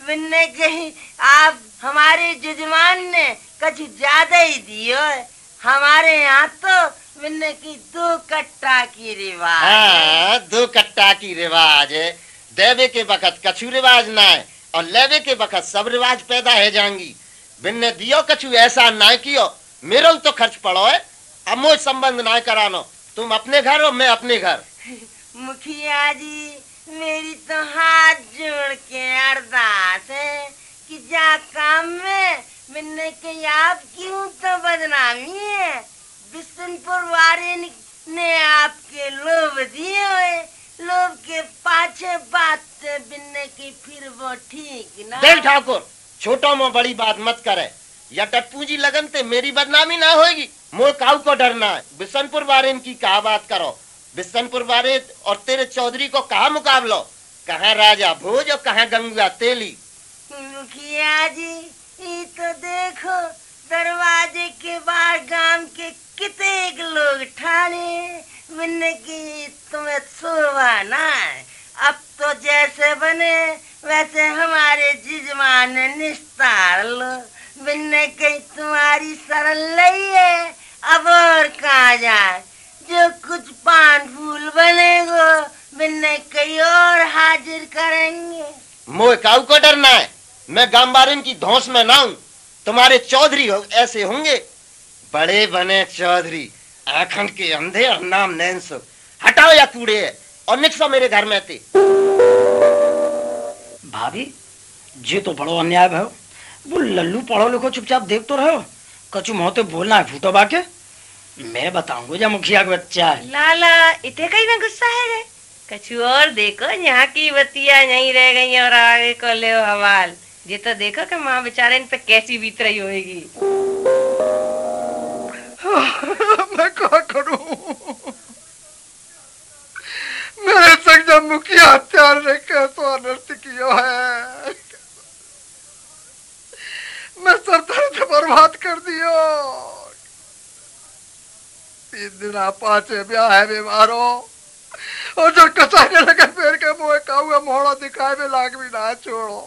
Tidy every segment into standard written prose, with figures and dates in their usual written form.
बिन्ने कहीं आप हमारे जजमान ने कुछ ज्यादा ही दियो है। हमारे यहाँ तो बिन्ने की 2 कट्टा की रिवाज। हाँ, 2 कट्टा की रिवाज है। देवे के वक्त कछु रिवाज ना है और लेवे के वक्त सब रिवाज पैदा है जाएंगी। बिन्ने दियो कछु ऐसा ना कियो, मेरा तो खर्च पड़ो है। अब मुझ संबंध ना करानो, तुम अपने घर हो, मैं अपने घर। मुखिया जी, मेरी तो हाथ जोड़ के अरदास है कि जा काम में मिलने के आप क्यों तो बदनामी है। बिशनपुर वाले ने आपके लोभ दिए हुए, लोभ के पाछे बात बिन्ने की फिर वो ठीक ना। देख ठाकुर, छोटों में बड़ी बात मत करे, या टटपूजी लगन ते मेरी बदनामी ना होगी। मोर काऊ को डरना है। बिशनपुर वाले की कहा बात करो। बिशनपुर वाले और तेरे चौधरी को कहा मुकाबलो, कहाँ राजा भोज और कहाँ गंगा तेली। मुखिया जी, ये तो देखो दरवाजे के बाहर गांव के कितने लोग ठाणे बिन्ने की तुम्हें शोभा ना है। अब तो जैसे बने वैसे हमारे जजमान निस्तार लो। बिन्ने कहीं तुम्हारी शरण लई है, अब और कहाँ जाए। जो कुछ पान फूल बनेगो बिन्ने कहीं और हाजिर करेंगे। मोए काऊ को डरना है, मैं गांव की धौंस में ना हूँ। तुम्हारे चौधरी हो ऐसे होंगे, बड़े बने चौधरी, आंखन के अंधे और नाम नैनसो। हटाओ या कूड़े है और निकसो मेरे घर में थे। भाभी जी तो बड़ो अन्याय भयो। वो लल्लू पढ़ो लिखो चुपचाप देख तो रहो, कछु मोहते बोलना है फूटो बाके। मैं बताऊंगा जब मुखिया का बच्चा है। लाला इतने कहीं में गुस्सा है गए, कछु और देखो, यहाँ की बतिया नहीं रह गई और आगे को ले हवाल। ये तो देखो कि माँ बेचारे इन पे कैसी बीत रही होगी। मैं क्या करूं? मेरे संग जब मुखिया हत्यार ने कैसो अनर्थ किया है, मैं सब तरह से बर्बाद कर दियो। 3 दिन आप 5 ब्याह है बीमारो और जो कसाने लगे फिर के मुँह काऊगा मोड़ा दिखाए में लाग भी ना छोड़ो।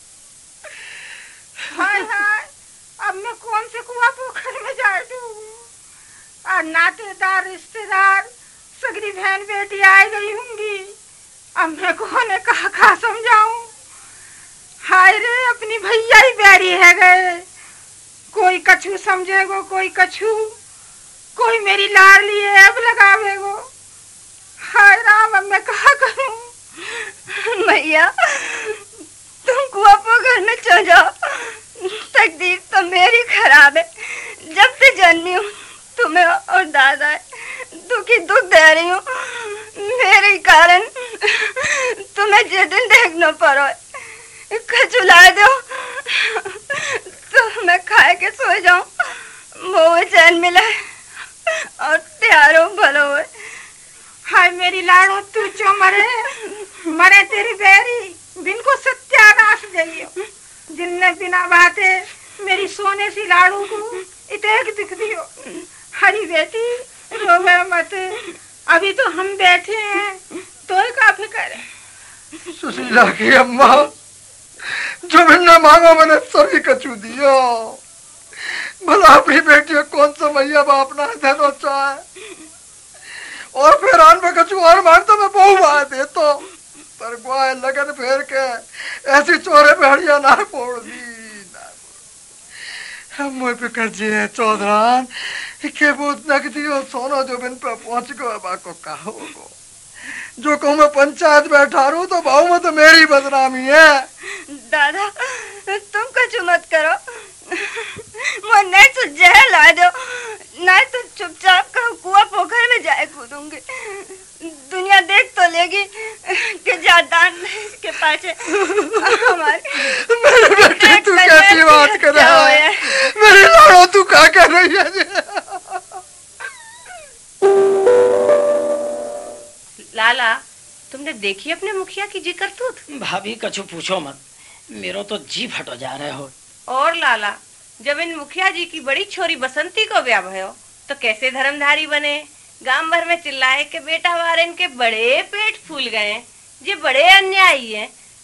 हाय हाय, अब मैं कौन से कुआं पोखर में जा दूँ। नातेदार रिश्तेदार सगरी बहन बेटी आई गई होंगी, अब मैं कौन कहा समझाऊं। हाय रे, अपनी भैया ही बैरी है गए। कोई कछु समझेगो, कोई कछु, कोई मेरी लाडली है अब लगावेगो। हाय राम, अब मैं कहा करूं। भैया तुम कुआं पोखर में चल जाओ, तकदीर तो मेरी खराब है। जब से जन्मी हूँ तुम्हें और दादा है दुखी दुख दे रही हूँ। मेरे कारण तुम्हें जिस दिन देखना पड़ो खचुला दो तो मैं खाए के सो जाऊं, वो चैन मिले और त्यारो भलो हो। हाय मेरी लाडो, तू क्यों मरे? मरे तेरी बैरी, बिन को सत्यानाश गई। जिनने बिना बाते मेरी सोने सी लाडू को इतेक दिख दियो। हरी बेटी रोवे मत, अभी तो हम बैठे हैं, तो का फिक्र है। सुशीला की अम्मा, जो मैंने मांगो मैंने सभी कछु दियो। भला अपनी बेटी में कौन सा मैया बाप ना देना चाहे, और फिर आन में कछु और मांगता मैं बहु बात दे तो पर गुआए लगन फेर के ऐसी चोरे पे हड़िया ना फोड़ दी। मुझ पे कर्जे है चौधरान के बहुत नकदी और सोना जो बिन पे पहुंच गो बाको कहो गो। जो कहूँ मैं पंचायत बैठा रू तो भाऊ में तो मेरी बदनामी है। दादा तुम कुछ मत करो, वो नहीं तो जहर ला दो, नहीं तो चुपचाप कुआं पोखर में जाए कूदूंगी। दुनिया देख तो लेगी कि जादान के पाछे हमारे। मेरे बेटे तू कैसी बात कर रहा है? मेरी लाड़ो तू क्या कर रही है? लाला तुमने देखी अपने मुखिया की जी करतूत? भाभी कछु पूछो मत, मेरो तो जी फटो जा रहे हो। और लाला, जब इन मुखिया जी की बड़ी छोरी बसंती को ब्याह भयो तो कैसे धर्मधारी बने। गांव भर में चिल्लाए कि बेटा वारे इनके बड़े पेट फूल गए, ये बड़े अन्यायी हैं।